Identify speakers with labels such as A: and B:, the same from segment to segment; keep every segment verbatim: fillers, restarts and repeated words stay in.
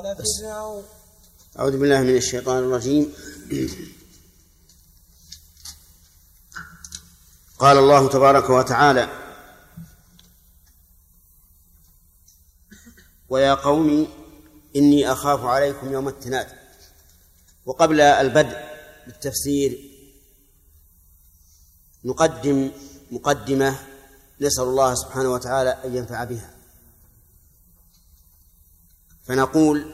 A: قال فرعون.
B: أعوذ بالله من الشيطان الرجيم. قال الله تبارك وتعالى: ويا قوم إني أخاف عليكم يوم التناد. وقبل البدء بالتفسير نقدم مقدمة نسأل الله سبحانه وتعالى أن ينفع بها. فنقول: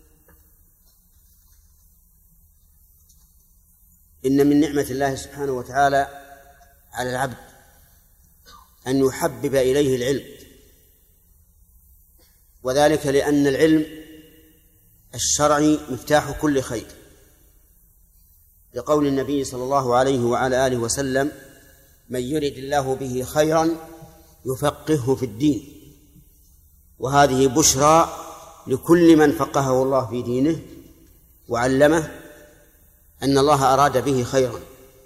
B: إن من نعمة الله سبحانه وتعالى على العبد أن يحبب إليه العلم، وذلك لأن العلم الشرعي مفتاح كل خير، لقول النبي صلى الله عليه وعلى آله وسلم: من يرد الله به خيرا يفقهه في الدين. وهذه بشرى لكل من فقهه الله في دينه وعلمه أن الله أراد به خيرا.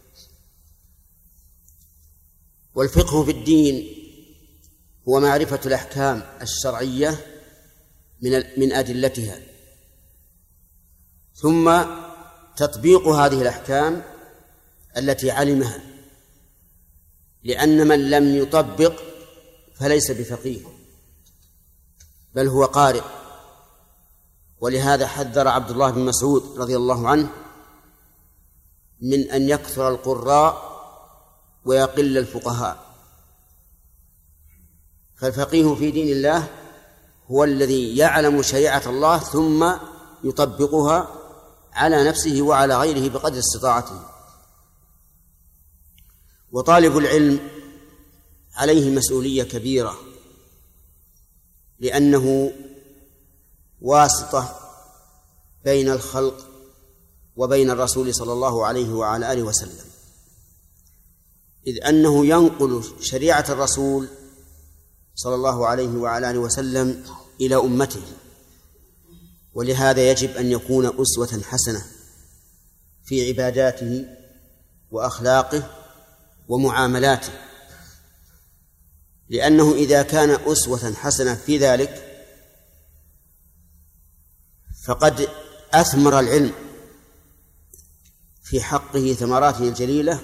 B: والفقه في الدين هو معرفة الأحكام الشرعية من من أدلتها، ثم تطبيق هذه الأحكام التي علمها، لأن من لم يطبق فليس بفقيه بل هو قارئ. ولهذا حذر عبد الله بن مسعود رضي الله عنه من أن يكثر القراء ويقل الفقهاء. فالفقيه في دين الله هو الذي يعلم شريعة الله ثم يطبقها على نفسه وعلى غيره بقدر استطاعته. وطالب العلم عليه مسؤولية كبيرة، لأنه واسطة بين الخلق وبين الرسول صلى الله عليه وعلى آله وسلم، إذ أنه ينقل شريعة الرسول صلى الله عليه وعلى آله وسلم إلى أمته. ولهذا يجب أن يكون أسوة حسنة في عباداته وأخلاقه ومعاملاته، لأنه إذا كان أسوة حسنة في ذلك فقد أثمر العلم في حقه ثمراته الجليلة.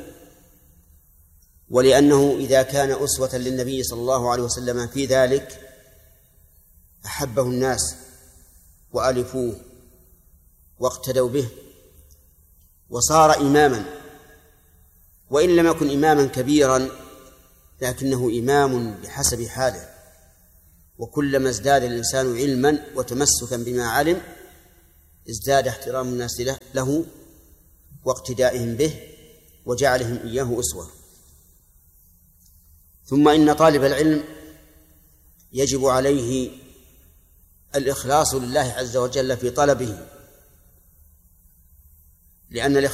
B: ولأنه إذا كان أسوة للنبي صلى الله عليه وسلم في ذلك أحبه الناس وألفوه واقتدوا به وصار إماما، وإن لم يكن إماما كبيرا لكنه إمام بحسب حاله. وكلما ازداد الإنسان علما وتمسكا بما علم ازداد احترام الناس له واقتدائهم به وجعلهم إياه أسوة. ثم إن طالب العلم يجب عليه الإخلاص لله عز وجل في طلبه، لأن